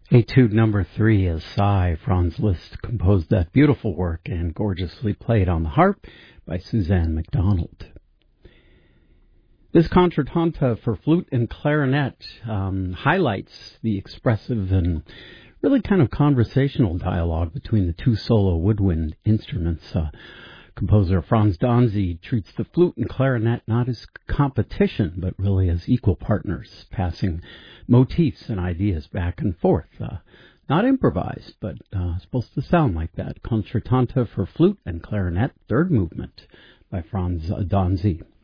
Etude number 3 is Sigh. Franz Liszt composed that beautiful work and gorgeously played on the harp by Suzanne MacDonald. This concertanta for flute and clarinet highlights the expressive and really kind of conversational dialogue between the two solo woodwind instruments. Composer Franz Danzy treats the flute and clarinet not as competition, but really as equal partners, passing motifs and ideas back and forth. Not improvised, but supposed to sound like that. Concertanta for flute and clarinet, third movement by Franz Danzy.